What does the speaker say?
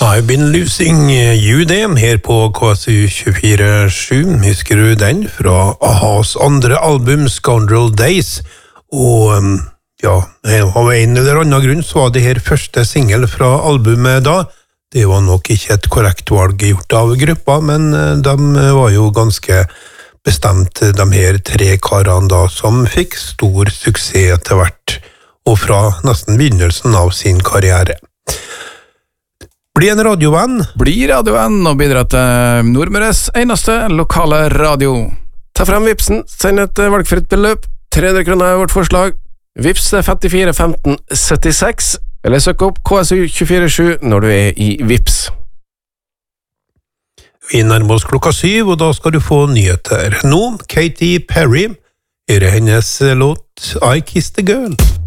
I've been losing you them her på KSU 24/7. Husker du den fra A-has andre album Scoundrel Days? Og ja, av en eller annen grunn så var det her første single fra albumet da. Det var nok ikke et korrekt valg gjort av gruppa, men de var jo ganske bestemt, de her tre karene da, som fikk stor suksess etter hvert, og fra nesten begynnelsen av sin karriere. Bli en radiovenn. Bli radiovenn og bidra til Nordmøres eneste lokale radio. Ta frem Vipsen, send et valgfritt beløp. 300 kroner er vårt forslag. Vips 54 15 76, eller søk opp KSU 24/7 når du er i Vips. Vi nærmer oss 7:00, og da skal du få nyheter. Nå, Katy Perry, er det hennes låt I Kissed a Girl.